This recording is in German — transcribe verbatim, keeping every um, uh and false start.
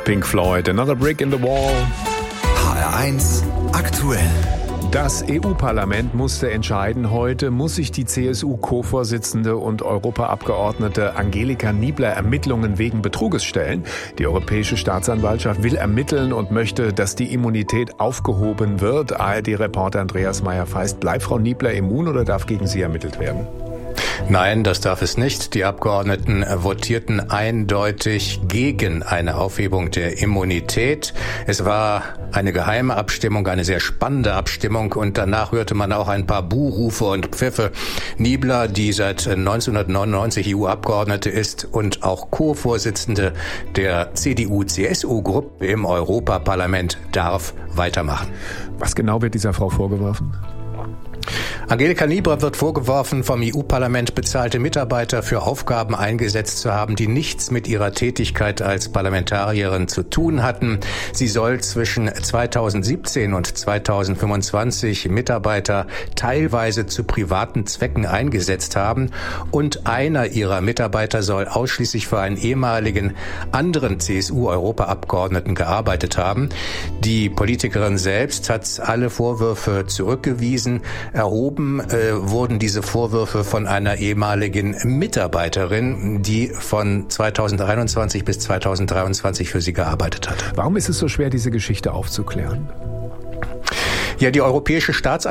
Pink Floyd, Another Brick in the Wall. H R eins aktuell. Das E U-Parlament musste entscheiden heute, muss sich die C S U-Co-Vorsitzende und Europaabgeordnete Angelika Niebler Ermittlungen wegen Betruges stellen. Die Europäische Staatsanwaltschaft will ermitteln und möchte, dass die Immunität aufgehoben wird. A R D-Reporter Andreas Meyer-Feist, bleibt Frau Niebler immun oder darf gegen sie ermittelt werden? Nein, das darf es nicht. Die Abgeordneten votierten eindeutig gegen eine Aufhebung der Immunität. Es war eine geheime Abstimmung, eine sehr spannende Abstimmung und danach hörte man auch ein paar Buhrufe und Pfiffe. Niebler, die seit neunzehnhundertneunundneunzig E U-Abgeordnete ist und auch Co-Vorsitzende der C D U C S U-Gruppe im Europaparlament, darf weitermachen. Was genau wird dieser Frau vorgeworfen? Angelika Niebler wird vorgeworfen, vom E U-Parlament bezahlte Mitarbeiter für Aufgaben eingesetzt zu haben, die nichts mit ihrer Tätigkeit als Parlamentarierin zu tun hatten. Sie soll zwischen zweitausendsiebzehn und zweitausendfünfundzwanzig Mitarbeiter teilweise zu privaten Zwecken eingesetzt haben und einer ihrer Mitarbeiter soll ausschließlich für einen ehemaligen anderen C S U-Europaabgeordneten gearbeitet haben. Die Politikerin selbst hat alle Vorwürfe zurückgewiesen. Erhoben äh, wurden diese Vorwürfe von einer ehemaligen Mitarbeiterin, die von zweitausendeinundzwanzig bis zweitausenddreiundzwanzig für sie gearbeitet hat. Warum ist es so schwer, diese Geschichte aufzuklären? Ja, die Europäische Staatsanwaltschaft